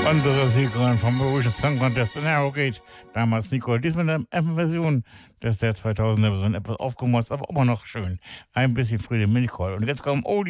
Unsere Siegerin vom Eurovision Song Contest in Harrogate, damals Nicole, diesmal in der Version des der 2000er Version, etwas aufgemotzt, aber immer noch schön. Ein bisschen Frühling mit Nicole. Und jetzt kommen